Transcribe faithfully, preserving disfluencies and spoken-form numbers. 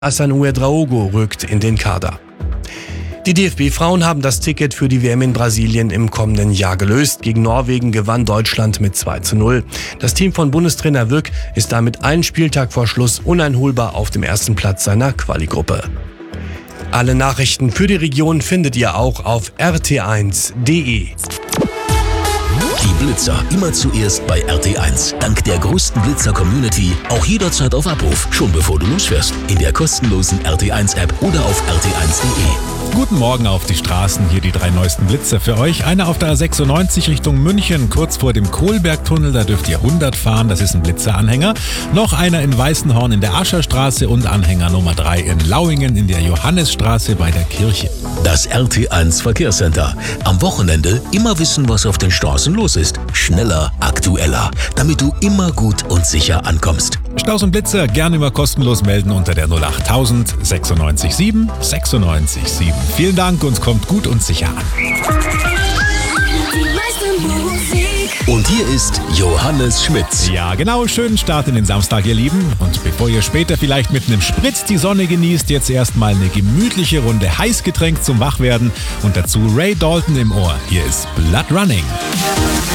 Hassan Ouedraogo rückt in den Kader. Die D F B-Frauen haben das Ticket für die W M in Brasilien im kommenden Jahr gelöst. Gegen Norwegen gewann Deutschland mit zwei zu null. Das Team von Bundestrainer Wück ist damit einen Spieltag vor Schluss uneinholbar auf dem ersten Platz seiner Quali-Gruppe. Alle Nachrichten für die Region findet ihr auch auf r t eins punkt d e. Die Blitzer immer zuerst bei R T eins. Dank der größten Blitzer-Community auch jederzeit auf Abruf, schon bevor du losfährst. In der kostenlosen R T eins App oder auf r t eins punkt d e. Guten Morgen auf die Straßen, hier die drei neuesten Blitzer für euch. Einer auf der A sechsundneunzig Richtung München, kurz vor dem Kohlbergtunnel, da dürft ihr hundert fahren, das ist ein Blitzeranhänger. Noch einer in Weißenhorn in der Ascherstraße und Anhänger Nummer drei in Lauingen in der Johannesstraße bei der Kirche. Das R T eins Verkehrscenter. Am Wochenende immer wissen, was auf den Straßen los ist. Schneller, aktueller, damit du immer gut und sicher ankommst. Staus und Blitzer gerne immer kostenlos melden unter der null acht tausend sechsundneunzig sieben sechsundneunzig sieben. Vielen Dank und kommt gut und sicher an. Und hier ist Johannes Schmitz. Ja, genau, schönen Start in den Samstag, ihr Lieben. Und bevor ihr später vielleicht mit einem Spritz die Sonne genießt, jetzt erstmal eine gemütliche Runde Heißgetränk zum Wachwerden und dazu Ray Dalton im Ohr. Hier ist Blood Running.